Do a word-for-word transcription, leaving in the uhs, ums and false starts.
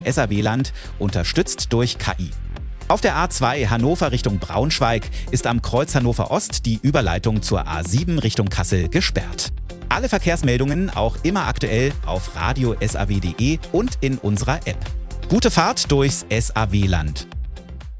S A W-Land, unterstützt durch K I. Auf der A zwei Hannover Richtung Braunschweig ist am Kreuz Hannover Ost die Überleitung zur A sieben Richtung Kassel gesperrt. Alle Verkehrsmeldungen auch immer aktuell auf radio punkt s a w punkt d e und in unserer App. Gute Fahrt durchs S A W-Land.